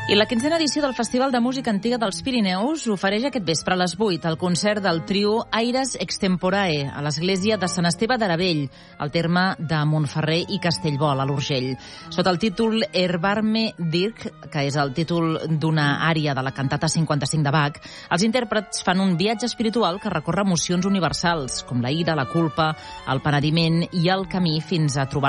I la 15a edició del Festival de Música Antiga dels Pirineus ofereix aquest vespre a les 8 el concert del trio Aires Extemporae a l'església de Sant Esteve d'Aravell, al terme de Montferrer i Castellbol, a l'Urgell. Sota el títol Erbarme Dirk, que és el títol d'una ària de la cantata 55 de Bach, els intèrprets fan un viatge espiritual que recorre emocions universals, com la ira, la culpa, el penediment i el camí fins a trobar